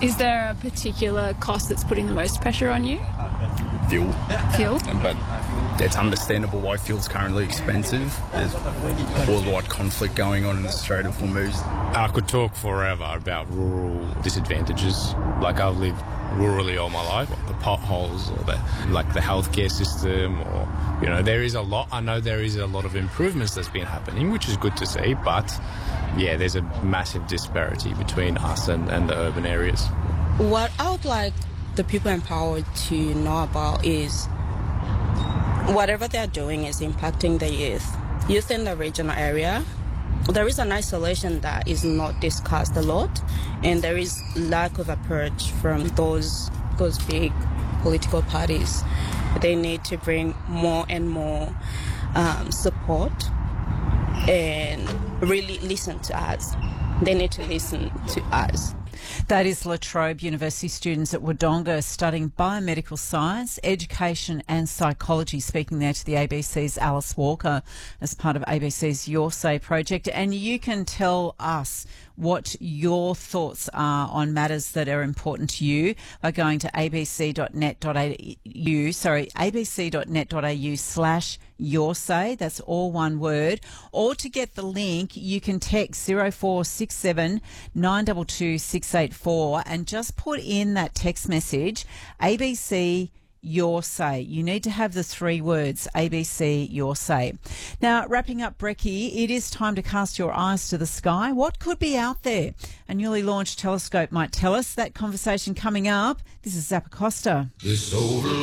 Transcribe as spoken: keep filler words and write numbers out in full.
Is there a particular cost that's putting the most pressure on you? Fuel. Fuel? But it's understandable why fuel's currently expensive. There's worldwide conflict going on in the Strait of Hormuz. I could talk forever about rural disadvantages. Like, I've lived rurally all my life, the potholes or the like the healthcare system, or you know, there is a lot. I know there is a lot of improvements that's been happening, which is good to see. But yeah, there's a massive disparity between us and, and the urban areas. What I would like the people empowered to know about is whatever they're doing is impacting the youth. Youth in the regional area, there is an isolation that is not discussed a lot, and there is lack of approach from those those big political parties. They need to bring more and more um, support and really listen to us. They need to listen to us. That is La Trobe University students at Wodonga studying biomedical science, education and psychology, speaking there to the A B C's Alice Walker as part of A B C's Your Say project. And you can tell us what your thoughts are on matters that are important to you by going to abc.net.au, sorry, abc.net.au slash your say. That's all one word. Or to get the link, you can text zero four six seven nine two two six eight four and just put in that text message, A B C Your Say. You need to have the three words, A B C Your Say. Now, wrapping up, Brekkie, it is time to cast your eyes to the sky. What could be out there? A newly launched telescope might tell us. That conversation coming up. This is Zappa Costa. This overload